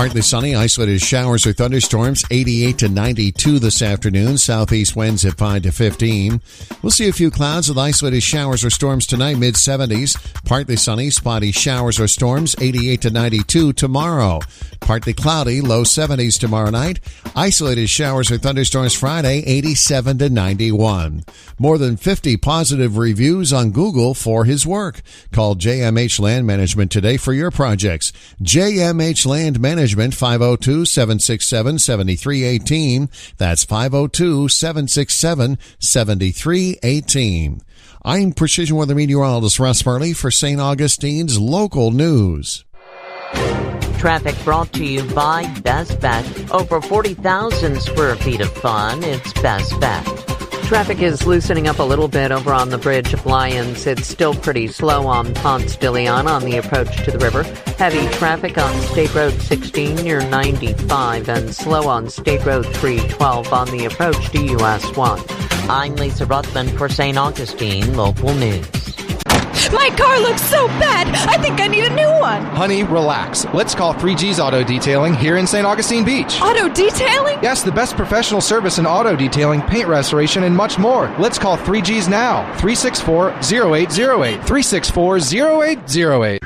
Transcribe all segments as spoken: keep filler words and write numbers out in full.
Partly sunny, isolated showers or thunderstorms, eighty-eight to ninety-two this afternoon. Southeast winds at five to fifteen. We'll see a few clouds with isolated showers or storms tonight, mid seventies. Partly sunny, spotty showers or storms, eighty-eight to ninety-two tomorrow. Partly cloudy, low seventies tomorrow night. Isolated showers or thunderstorms Friday, eighty-seven to ninety-one. More than fifty positive reviews on Google for his work. Call J M H Land Management today for your projects. J M H Land Management, five oh two, seven six seven, seven three one eight. That's five oh two, seven six seven, seven three one eight. I'm Precision Weather Meteorologist Russ Farley for Saint Augustine's Local News. Traffic brought to you by Best Bet. Over forty thousand square feet of fun. It's Best Bet. Traffic is loosening up a little bit over on the Bridge of Lions. It's still pretty slow on Ponce de Leon on the approach to the river. Heavy traffic on State Road sixteen near ninety-five and slow on State Road three twelve on the approach to U S one. I'm Lisa Ruthman for Saint Augustine Local News. My car looks so bad, I think I need a new one. Honey, relax. Let's call three G's Auto Detailing here in Saint Augustine Beach. Auto detailing? Yes, the best professional service in auto detailing, paint restoration, and much more. Let's call three G's now. three six four, zero eight zero eight. three six four, zero eight zero eight.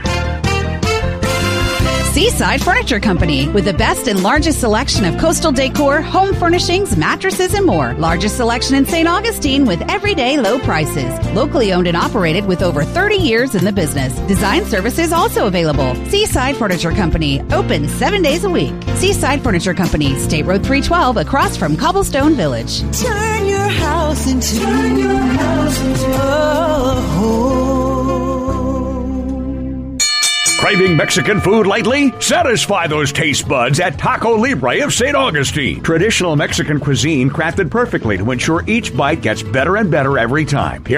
Seaside Furniture Company, with the best and largest selection of coastal decor, home furnishings, mattresses, and more. Largest selection in Saint Augustine with everyday low prices. Locally owned and operated with over thirty years in the business. Design services also available. Seaside Furniture Company, open seven days a week. Seaside Furniture Company, State Road three twelve, across from Cobblestone Village. Turn your house into, turn your house into a home. Craving Mexican food lately? Satisfy those taste buds at Taco Libre of Saint Augustine. Traditional Mexican cuisine crafted perfectly to ensure each bite gets better and better every time. Here